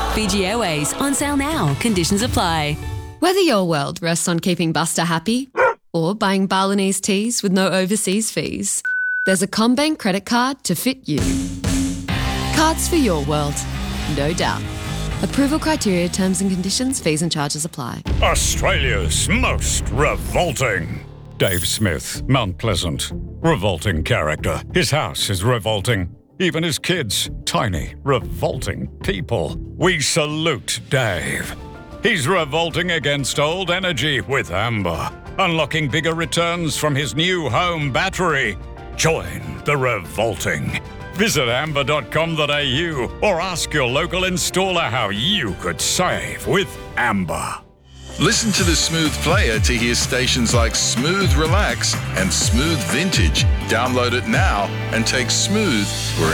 Fiji Airways, on sale now. Conditions apply. Whether your world rests on keeping Buster happy or buying Balinese teas with no overseas fees, there's a CommBank credit card to fit you. Cards for your world, no doubt. Approval criteria, terms and conditions, fees and charges apply. Australia's most revolting. Dave Smith, Mount Pleasant. Revolting character. His house is revolting. Even his kids, tiny, revolting people. We salute Dave. He's revolting against old energy with Amber, unlocking bigger returns from his new home battery. Join the revolting. Visit amber.com.au or ask your local installer how you could save with Amber. Listen to the Smooth Player to hear stations like Smooth Relax and Smooth Vintage. Download it now and take Smooth wherever